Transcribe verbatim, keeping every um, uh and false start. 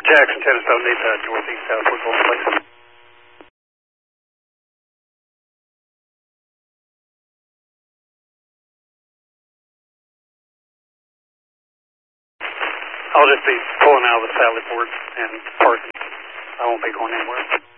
Jackson, ten seventy, uh, northeast southward going place. I'll just be pulling out of the sally port and parking. I won't be going anywhere.